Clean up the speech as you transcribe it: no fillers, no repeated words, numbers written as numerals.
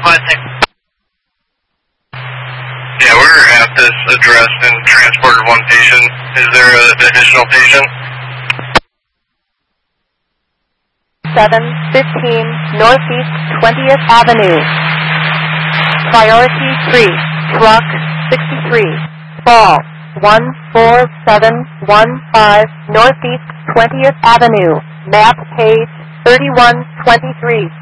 Squad 6. Yeah, we're at this address and transported one patient. Is there an additional patient? 715 Northeast 20th Avenue. Priority 3, truck 63, fall 14715 Northeast 20th Avenue, map page 3123.